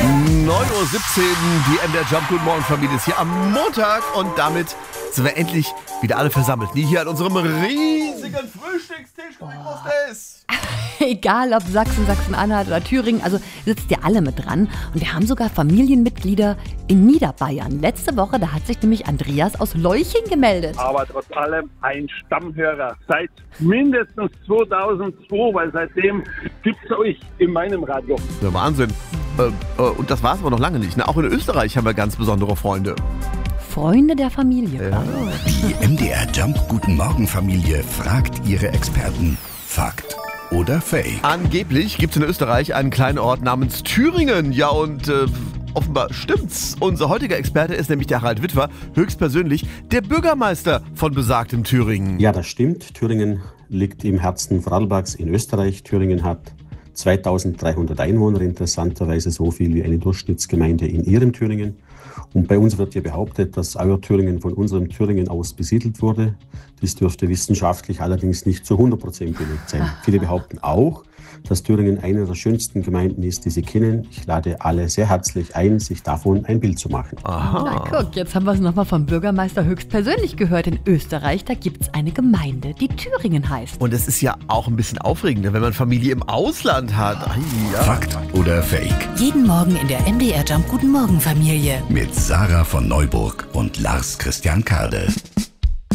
9:17 Uhr, die MDR Jump Guten Morgen Familie ist hier am Montag und damit sind wir endlich wieder alle versammelt. Nie hier an unserem riesigen Frühstückstisch. Guck, wie groß der ist. Egal ob Sachsen, Sachsen-Anhalt oder Thüringen, also sitzt ihr alle mit dran. Und wir haben sogar Familienmitglieder in Niederbayern. Letzte Woche, da hat sich nämlich Andreas aus Leuching gemeldet. Aber trotz allem ein Stammhörer seit mindestens 2002, weil seitdem gibt's euch in meinem Radio. Ja, Wahnsinn. Und das war es aber noch lange nicht. Ne? Auch in Österreich haben wir ganz besondere Freunde. Freunde der Familie. Ja. Die MDR Jump Guten Morgen Familie fragt ihre Experten. Fakt oder Fake? Angeblich gibt es in Österreich einen kleinen Ort namens Thüringen. Ja, und offenbar stimmt's. Unser heutiger Experte ist nämlich der Harald Witwer, höchstpersönlich der Bürgermeister von besagtem Thüringen. Ja, das stimmt. Thüringen liegt im Herzen Vorarlbergs in Österreich. Thüringen hat 2300 Einwohner, interessanterweise so viel wie eine Durchschnittsgemeinde in ihrem Thüringen. Und bei uns wird ja behauptet, dass euer Thüringen von unserem Thüringen aus besiedelt wurde. Dies dürfte wissenschaftlich allerdings nicht zu 100% belegt sein. Viele behaupten auch, dass Thüringen eine der schönsten Gemeinden ist, die sie kennen. Ich lade alle sehr herzlich ein, sich davon ein Bild zu machen. Na guck, jetzt haben wir es nochmal vom Bürgermeister höchstpersönlich gehört. In Österreich, da gibt es eine Gemeinde, die Thüringen heißt. Und es ist ja auch ein bisschen aufregender, wenn man Familie im Ausland hat. Ja. Fakt oder Fake? Jeden Morgen in der MDR Jump Guten Morgen Familie. Mit Sarah von Neuburg und Lars Christian Karde.